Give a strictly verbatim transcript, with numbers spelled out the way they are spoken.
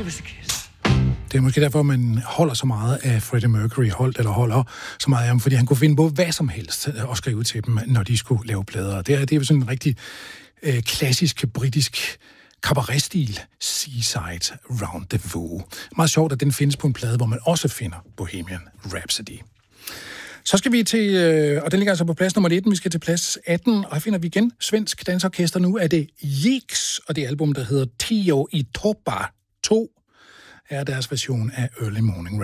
give us a kiss. Det er måske derfor, man holder så meget af Freddie Mercury, holdt eller holder så meget af ham, fordi han kunne finde på hvad som helst og skrive til dem, når de skulle lave plader. Det er, det er sådan en rigtig øh, klassisk britisk cabaret-stil, Seaside Rendezvous. Meget sjovt, at den findes på en plade, hvor man også finder Bohemian Rhapsody. Så skal vi til, øh, og den ligger altså på plads nummer nitten, vi skal til plads atten, og her finder vi igen svensk dansorkester. Nu er det Jeeks, og det album, der hedder Tio i Topa to, er deres version af Early Morning